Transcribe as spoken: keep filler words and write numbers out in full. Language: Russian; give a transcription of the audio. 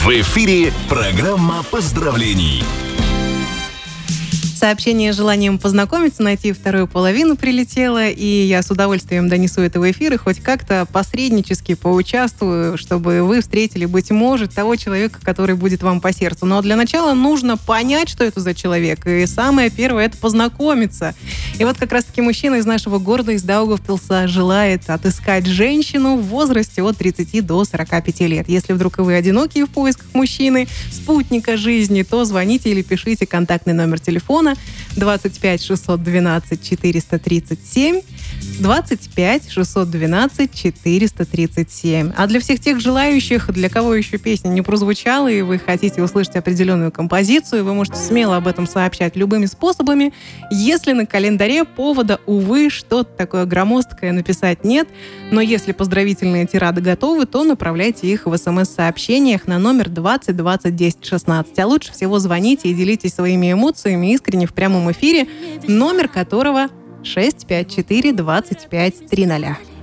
В эфире программа поздравлений. Сообщение с желанием познакомиться, найти вторую половину прилетело, и я с удовольствием донесу это в эфир и хоть как-то посреднически поучаствую, чтобы вы встретили, быть может, того человека, который будет вам по сердцу. Но для начала нужно понять, что это за человек, и самое первое — это познакомиться. И вот как раз-таки мужчина из нашего города, из Даугавпилса, желает отыскать женщину в возрасте от тридцати до сорока пяти лет. Если вдруг вы одиноки в поисках мужчины, спутника жизни, то звоните или пишите контактный номер телефона двадцать пять шестьсот двенадцать четыреста тридцать семь, двадцать пять шестьсот двенадцать четыреста тридцать семь. А для всех тех желающих, для кого еще песня не прозвучала, и вы хотите услышать определенную композицию, вы можете смело об этом сообщать любыми способами. Если на календаре повода, увы, что-то такое громоздкое написать нет, но если поздравительные тирады готовы, то направляйте их в смс-сообщениях на номер двадцать двадцать десять шестнадцать. А лучше всего звоните и делитесь своими эмоциями искренне в прямом эфире, номер которого шесть пять четыре двадцать пять триста.